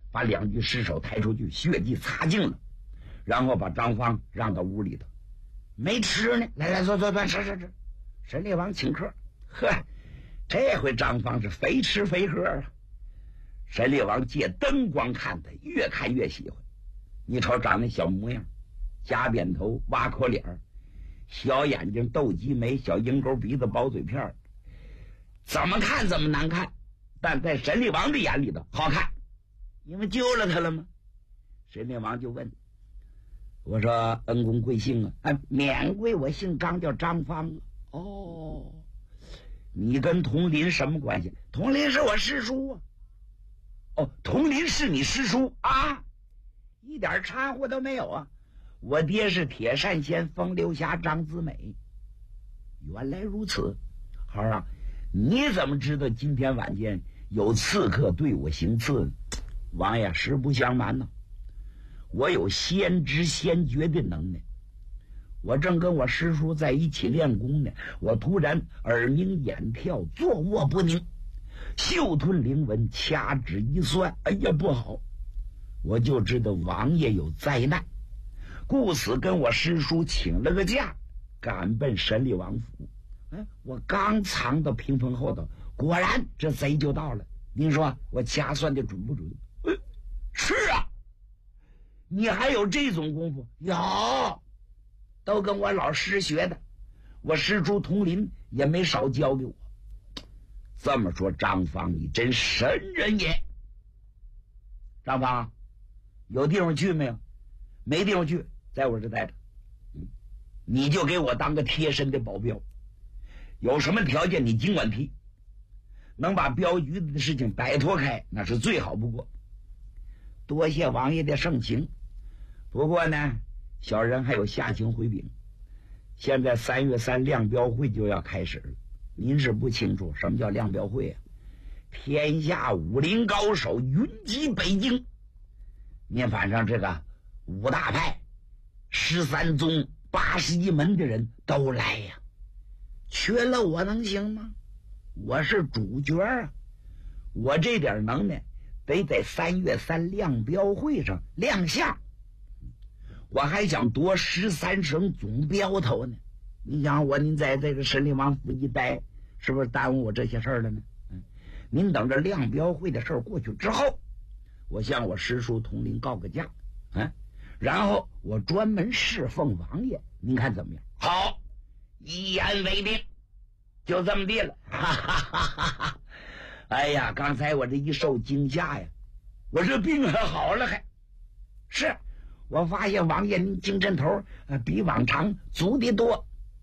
把2具尸首抬出去，血迹擦净了，然后把张芳让到屋里头，没吃呢，来坐，吃。沈烈王请客，呵，这回张芳是非吃非喝啊。沈烈王借灯光看他，越看越喜欢。你瞅长那小模样，夹扁头，挖口脸，小眼睛，斗鸡眉，小鹰钩鼻子，薄嘴片，怎么看怎么难看，但在沈烈王的眼里头好看，因为救了他了吗？沈烈王就问我说：“恩公贵姓啊？”“免贵，我姓张，叫张芳。”“哦，你跟佟林什么关系？”“佟林是我师叔啊。”“哦，佟林是你师叔啊？一点掺和都没有啊！我爹是铁扇仙风流侠张子美。”“原来如此，好啊，你怎么知道今天晚间有刺客对我行刺呢？”“王爷，实不相瞒呢，我有先知先觉的能耐。我正跟我师叔在一起练功呢，我突然耳鸣眼跳，坐卧不宁，嗅吞灵纹，掐指一算，哎呀不好！我就知道王爷有灾难，故此跟我师叔请了个假，赶奔神力王府。我刚藏到屏风后头，果然这贼就到了。您说我掐算的准不准？”“是啊，你还有这种功夫？”“有，都跟我老师学的，我师叔佟林也没少教给我。”“这么说，张芳你真神人也。”“张芳，有地方去没有？”“没地方去，在我这待着。你就给我当个贴身的保镖，有什么条件你尽管提，能把镖局的事情摆脱开，那是最好不过。”“多谢王爷的盛情，不过呢，小人还有下情回禀。现在3月3亮镖会就要开始了，您是不清楚什么叫亮镖会啊？天下武林高手云集北京，您反正这个5大派、13宗、81门的人都来呀，缺了我能行吗？我是主角啊，我这点能耐得在3月3亮镖会上亮相，我还想夺13省总镖头呢。你想您在这个神力王府一待，是不是耽误我这些事儿了呢？您等着亮镖会的事儿过去之后，我向我师叔佟林告个假，然后我专门侍奉王爷，您看怎么样？”“好，一言为定，就这么地了。”“哈哈哈哈哈！哎呀，刚才我这一受惊吓呀，我这病还好了还。是我发现王爷您精神头比往常足的多。”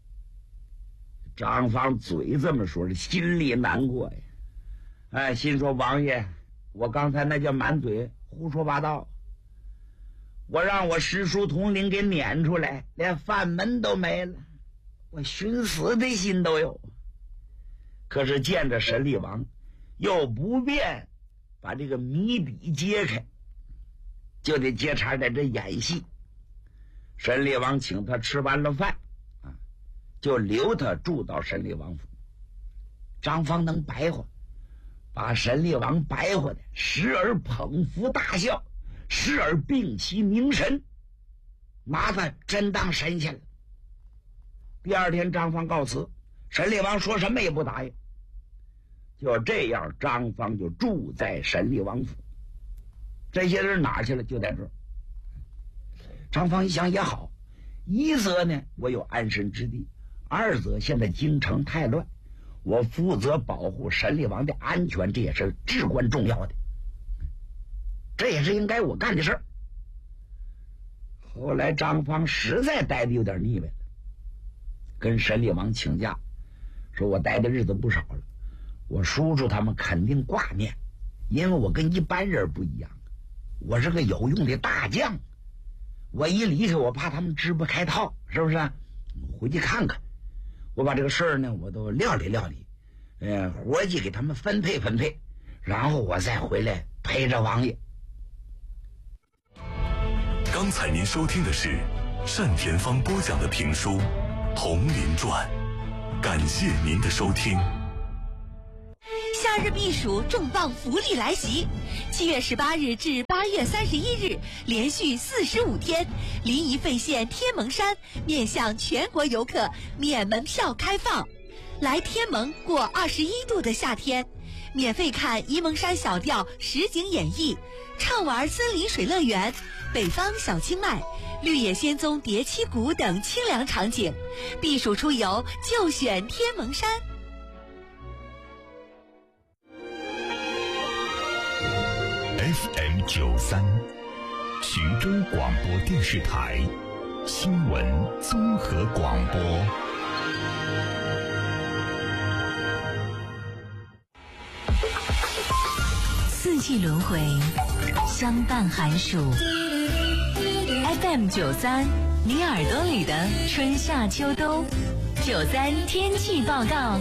张芳嘴这么说，心里难过呀。心说王爷，我刚才那叫满嘴胡说八道，我让我师叔佟林给撵出来，连饭门都没了，我寻死的心都有。可是见着神力王，又不便把这个谜底揭开，就得接茬在这演戏。神力王请他吃完了饭就留他住到神力王府。张芳能白话，把神力王白话的时而捧腹大笑，时而屏息凝神，拿他真当神仙了。第二天张芳告辞，神力王说什么也不答应。就这样，张芳就住在神力王府。这些人哪去了？就在这儿。张芳一想也好，一则呢我有安身之地，二则现在京城太乱，我负责保护神力王的安全，这也是至关重要的，这也是应该我干的事儿。后来张芳实在待的有点腻歪了，跟神力王请假，说我待的日子不少了，我叔叔他们肯定挂念，因为我跟一般人不一样，我是个有用的大将，我一离开我怕他们支不开套，是不是回去看看，我把这个事儿呢我都料理料理，活计给他们分配分配，然后我再回来陪着王爷。 刚才您收听的是单田芳播讲的评书《铜林传》，感谢您的收听。 夏日避暑重磅福利来袭，7月18日至8 月31日连续45天，临沂费县天蒙山面向全国游客免门票开放。来天蒙过21度的夏天，免费看沂蒙山小调实景演绎，畅玩森林水乐园、北方小清迈、绿野仙踪叠七谷等清凉场景，避暑出游就选天蒙山。 FM 93，徐州广播电视台新闻综合广播。 四季轮回，相伴寒暑。FM 93，你耳朵里的春夏秋冬。93天气报告，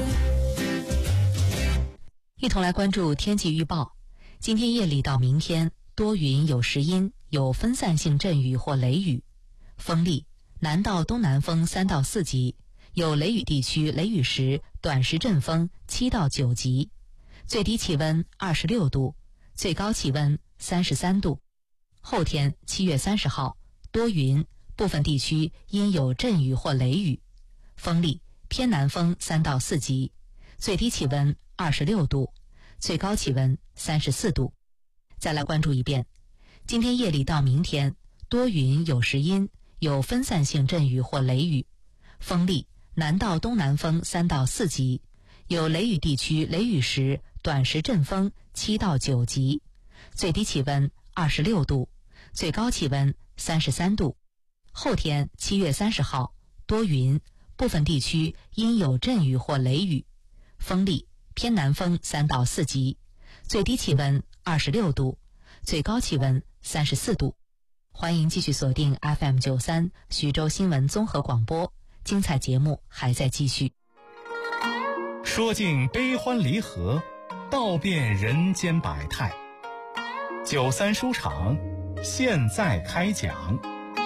一同来关注天气预报。今天夜里到明天，多云有时阴，有分散性阵雨或雷雨，风力南到东南风3到4级，有雷雨地区雷雨时短时阵风7到9级，最低气温26度，最高气温33度。后天7月30号多云，部分地区阴有阵雨或雷雨，风力偏南风3到4级，最低气温26度，最高气温34度。再来关注一遍，今天夜里到明天，多云有时阴，有分散性阵雨或雷雨，风力南到东南风3到4级，有雷雨地区雷雨时短时阵风7到9级，最低气温26度，最高气温33度。后天7月30号多云，部分地区阴有阵雨或雷雨，风力偏南风3到4级，最低气温26度，最高气温34度。欢迎继续锁定 FM 93徐州新闻综合广播，精彩节目还在继续。 说尽悲欢离合，道遍人间百态。93书场现在开讲。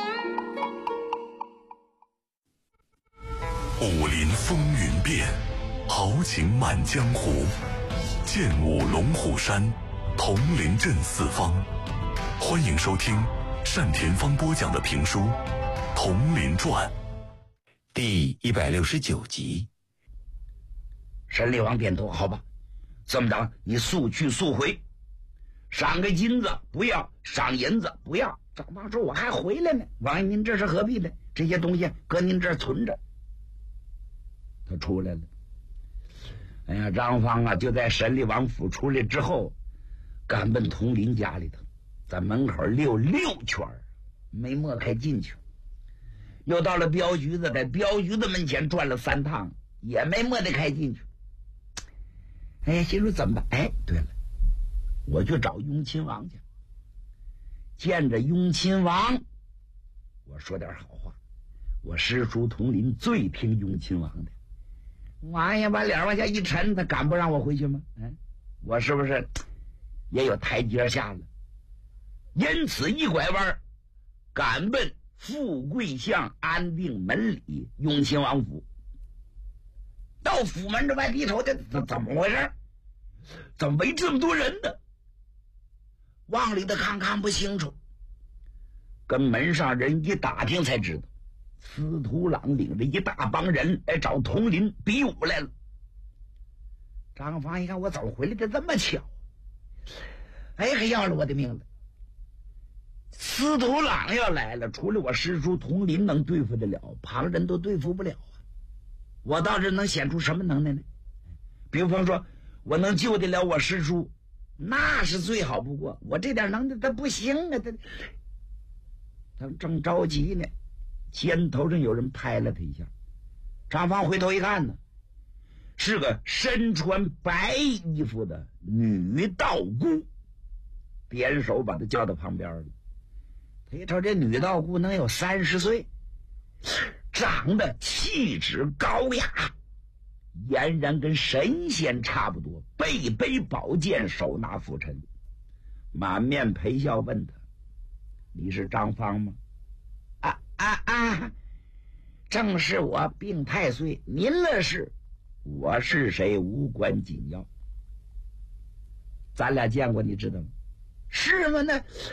武林风云变，豪情满江湖，剑舞龙虎山，铜陵镇四方。欢迎收听单田芳播讲的评书《铜陵传》 第169集。沈厉王点头，好吧，这么着，你速去速回，赏个金子不要，赏银子不要。张方说：“我还回来呢，王爷您这是何必呢？这些东西搁您这儿存着。”他出来了。哎呀，张方啊，就在沈厉王府出来之后，赶奔铜陵家里头，在门口溜6圈，没摸开进去。又到了镖局子，在镖局子门前转了3趟，也没摸得开进去。哎，心说怎么办？哎，对了，我去找雍亲王去。见着雍亲王，我说点好话。我师叔铜陵最听雍亲王的。王爷把脸往下一沉，他敢不让我回去吗？我是不是也有台阶下了？因此一拐弯，赶奔富贵巷安定门里雍亲王府。到府门之外低头，这怎么回事？怎么围这么多人呢？往里的看不清楚，跟门上人一打听才知道，司徒郎领着一大帮人来找铜陵比武来了。张方一看，我怎么回来的这么巧？哎，还要了我的命了！司徒郎要来了，除了我师叔铜陵能对付得了，旁人都对付不了啊。我倒是能显出什么能耐呢？比方说，我能救得了我师叔，那是最好不过。我这点能耐他不行啊！他正着急呢，肩头上有人拍了他一下。张方回头一看呢，是个身穿白衣服的女道姑，点手把他叫到旁边了。他一瞅，这女道姑能有30岁，长得气质高雅，俨然跟神仙差不多，背背宝剑，手拿拂尘，满面陪笑问他：“你是张方吗？”正是我，病太岁。您了是？我是谁无关紧要，咱俩见过，你知道吗？是吗？那